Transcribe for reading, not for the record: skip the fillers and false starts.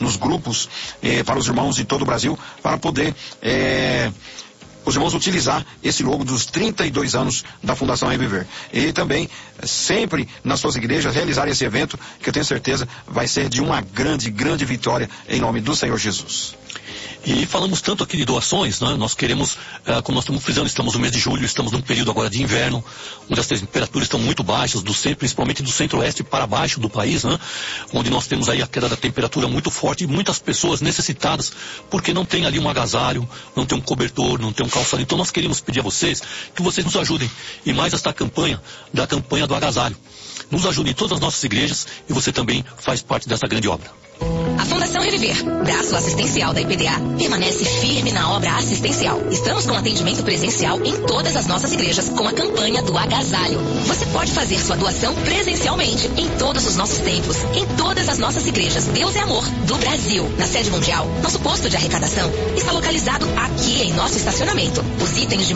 nos grupos, para os irmãos de todo o Brasil, para poder os irmãos utilizar esse logo dos 32 anos da Fundação Reviver. E também, sempre nas suas igrejas, realizar esse evento, que eu tenho certeza vai ser de uma grande, grande vitória em nome do Senhor Jesus. E falamos tanto aqui de doações, né? Nós queremos, como nós estamos frisando, estamos no mês de julho, estamos num período agora de inverno, onde as temperaturas estão muito baixas, principalmente do centro-oeste para baixo do país, né? Onde nós temos aí a queda da temperatura muito forte e muitas pessoas necessitadas, porque não tem ali um agasalho, não tem um cobertor, não tem um calçado. Então nós queremos pedir a vocês que vocês nos ajudem. E mais esta campanha, da campanha do agasalho. Nos ajude em todas as nossas igrejas e você também faz parte dessa grande obra. A Fundação Reviver, braço assistencial da IPDA, permanece firme na obra assistencial. Estamos com atendimento presencial em todas as nossas igrejas com a campanha do agasalho. Você pode fazer sua doação presencialmente em todos os nossos templos, em todas as nossas igrejas Deus é Amor do Brasil. Na sede mundial, nosso posto de arrecadação está localizado aqui em nosso estacionamento. Os itens de